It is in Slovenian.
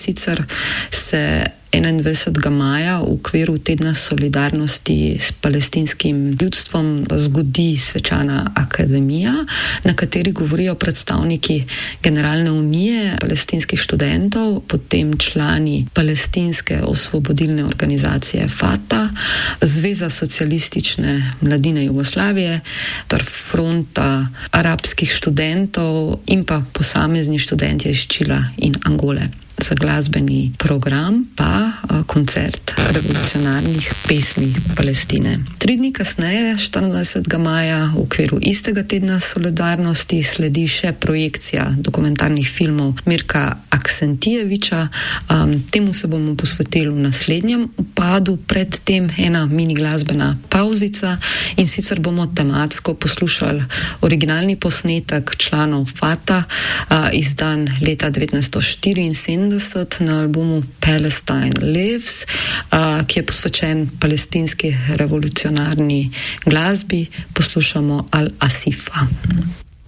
sicer se 21. maja v okviru tedna solidarnosti s palestinskim ljudstvom zgodi svečana akademija, na kateri govorijo predstavniki Generalne unije palestinskih študentov, potem člani palestinske osvobodilne organizacije Fatah, Zveza socialistične mladine Jugoslavije, ter Fronta arabskih študentov in pa posamezni študentje iz Čila in Angole. Za glasbeni program pa koncert revolucionarnih pesmi Palestine. 3 dni kasneje, 24. maja, v okviru istega tedna solidarnosti sledi še projekcija dokumentarnih filmov Mirka Aksentijeviča. Temu se bomo posvetili v naslednjem upadu, predtem ena mini glasbena pauzica, in sicer bomo tematsko poslušali originalni posnetek članov Fatah, izdan leta 1974 na albumu Palestine Lives, ki je posvečen palestinski revolucionarni glasbi. Poslušamo Al-Asifa.